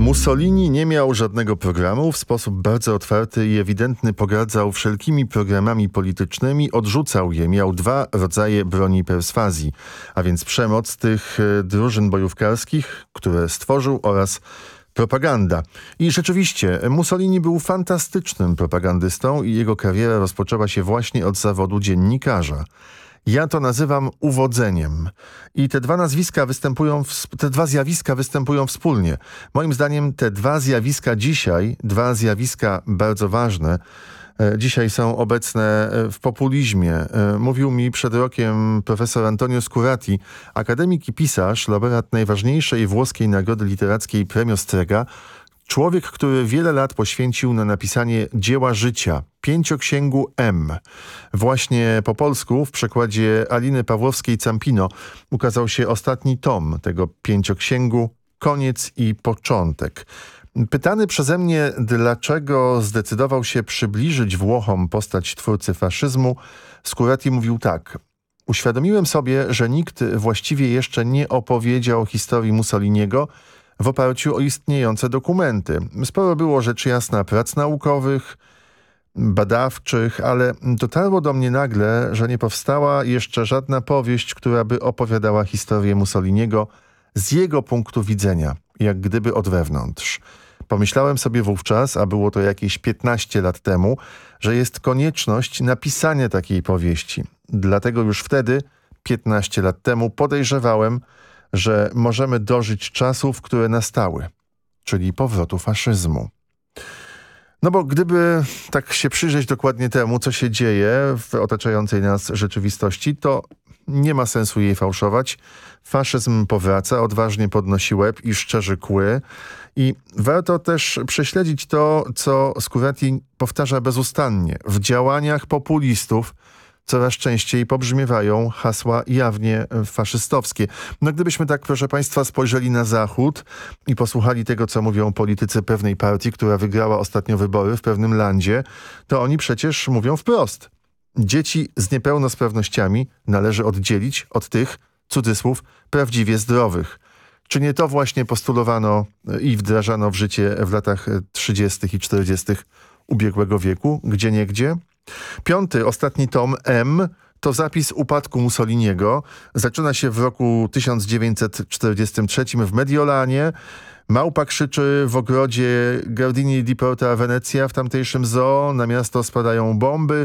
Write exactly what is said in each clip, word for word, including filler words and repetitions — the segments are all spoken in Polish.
Mussolini nie miał żadnego programu, w sposób bardzo otwarty i ewidentny pogardzał wszelkimi programami politycznymi, odrzucał je. Miał dwa rodzaje broni perswazji, a więc przemoc tych drużyn bojówkarskich, które stworzył, oraz propaganda. I rzeczywiście Mussolini był fantastycznym propagandystą i jego kariera rozpoczęła się właśnie od zawodu dziennikarza. Ja to nazywam uwodzeniem. I te dwa nazwiska występują, w, te dwa zjawiska występują wspólnie. Moim zdaniem te dwa zjawiska dzisiaj, dwa zjawiska bardzo ważne, e, dzisiaj są obecne w populizmie. E, mówił mi przed rokiem profesor Antonio Scurati, akademik i pisarz, laureat najważniejszej włoskiej nagrody literackiej Premio Strega, człowiek, który wiele lat poświęcił na napisanie dzieła życia, pięcioksięgu M. Właśnie po polsku w przekładzie Aliny Pawłowskiej-Campino ukazał się ostatni tom tego pięcioksięgu, Koniec i początek. Pytany przeze mnie, dlaczego zdecydował się przybliżyć Włochom postać twórcy faszyzmu, Scurati mówił tak. Uświadomiłem sobie, że nikt właściwie jeszcze nie opowiedział historii Mussoliniego w oparciu o istniejące dokumenty. Sporo było rzecz jasna prac naukowych, badawczych, ale dotarło do mnie nagle, że nie powstała jeszcze żadna powieść, która by opowiadała historię Mussoliniego z jego punktu widzenia, jak gdyby od wewnątrz. Pomyślałem sobie wówczas, a było to jakieś piętnaście lat temu, że jest konieczność napisania takiej powieści. Dlatego już wtedy, piętnaście lat temu, podejrzewałem, że możemy dożyć czasów, które nastały, czyli powrotu faszyzmu. No bo gdyby tak się przyjrzeć dokładnie temu, co się dzieje w otaczającej nas rzeczywistości, to nie ma sensu jej fałszować. Faszyzm powraca, odważnie podnosi łeb i szczerzy kły. I warto też prześledzić to, co Scurati powtarza bezustannie. W działaniach populistów coraz częściej pobrzmiewają hasła jawnie faszystowskie. No gdybyśmy tak, proszę państwa, spojrzeli na Zachód i posłuchali tego, co mówią politycy pewnej partii, która wygrała ostatnio wybory w pewnym landzie, to oni przecież mówią wprost. Dzieci z niepełnosprawnościami należy oddzielić od tych, cudzysłów, prawdziwie zdrowych. Czy nie to właśnie postulowano i wdrażano w życie w latach trzydziestych i czterdziestych ubiegłego wieku, gdzieniegdzie? Piąty, ostatni tom M to zapis upadku Mussoliniego. Zaczyna się w roku tysiąc dziewięćset czterdziestym trzecim w Mediolanie. Małpa krzyczy w ogrodzie Gardini di Porta Venezia w tamtejszym zoo. Na miasto spadają bomby,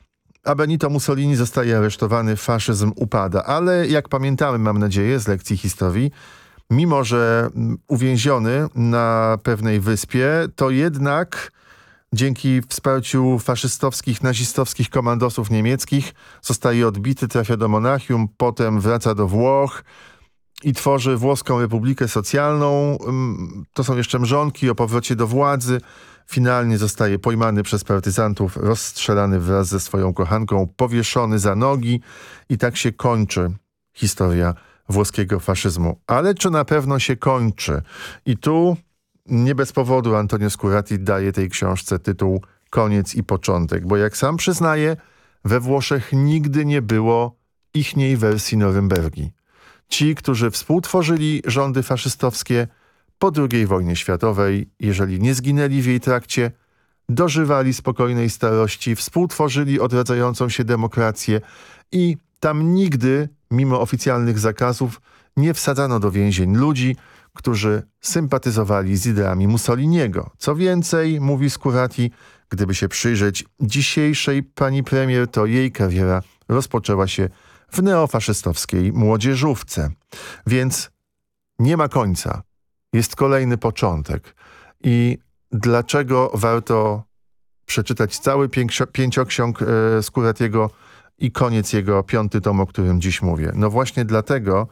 a Benito Mussolini zostaje aresztowany. Faszyzm upada. Ale jak pamiętamy, mam nadzieję, z lekcji historii, mimo że uwięziony na pewnej wyspie, to jednak dzięki wsparciu faszystowskich, nazistowskich komandosów niemieckich zostaje odbity, trafia do Monachium, potem wraca do Włoch i tworzy Włoską Republikę Socjalną. To są jeszcze mrzonki o powrocie do władzy. Finalnie zostaje pojmany przez partyzantów, rozstrzelany wraz ze swoją kochanką, powieszony za nogi i tak się kończy historia włoskiego faszyzmu. Ale czy na pewno się kończy? I tu nie bez powodu Antonio Scurati daje tej książce tytuł Koniec i początek, bo jak sam przyznaje, we Włoszech nigdy nie było ichniej wersji Norymbergi. Ci, którzy współtworzyli rządy faszystowskie po drugiej wojnie światowej, jeżeli nie zginęli w jej trakcie, dożywali spokojnej starości, współtworzyli odradzającą się demokrację i tam nigdy, mimo oficjalnych zakazów, nie wsadzano do więzień ludzi, którzy sympatyzowali z ideami Mussoliniego. Co więcej, mówi Scurati, gdyby się przyjrzeć dzisiejszej pani premier, to jej kariera rozpoczęła się w neofaszystowskiej młodzieżówce. Więc nie ma końca. Jest kolejny początek. I dlaczego warto przeczytać cały pięcioksiąg e, Scuratiego i koniec jego piąty tom, o którym dziś mówię? No właśnie dlatego,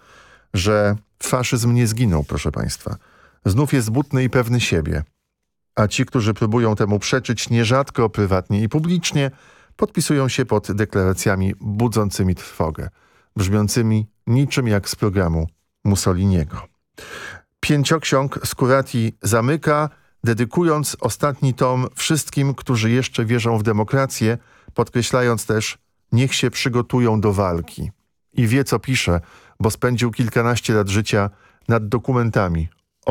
że faszyzm nie zginął, proszę państwa. Znów jest butny i pewny siebie. A ci, którzy próbują temu przeczyć nierzadko, prywatnie i publicznie, podpisują się pod deklaracjami budzącymi trwogę, brzmiącymi niczym jak z programu Mussoliniego. Pięcioksiąg Scurati zamyka, dedykując ostatni tom wszystkim, którzy jeszcze wierzą w demokrację, podkreślając też, niech się przygotują do walki. I wie, co pisze, bo spędził kilkanaście lat życia nad dokumentami